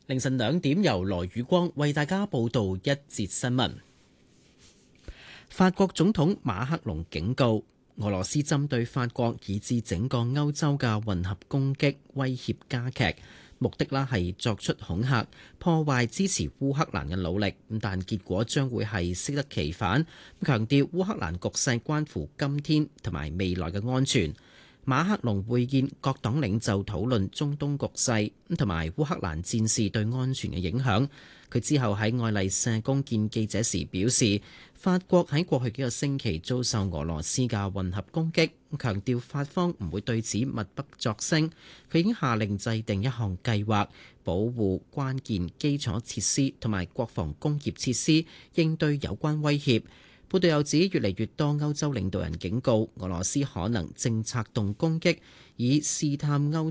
凌晨2點，由羅宇光為大家報道一節新聞。法國總統馬克龍警告，俄羅斯針對法國以至整個歐洲嘅混合攻擊威脅加劇，目的係作出恐嚇，破壞支持烏克蘭嘅努力，但結果將會係適得其反。強調烏克蘭局勢關乎今天同埋未來嘅安全。馬克龍會見各黨領袖討論中東局勢同埋烏克蘭戰事對安全嘅影響。佢之後喺愛麗舍宮見記者時表示，法國喺過去幾個星期遭受俄羅斯嘅混合攻擊，強調法方唔會對此默不作聲。佢已經下令制定一項計劃，保護關鍵基礎設施同埋國防工業設施，應對有關威脅。報道又指，越嚟越多歐洲領導人警告俄羅斯可能正策動攻擊，以試探歐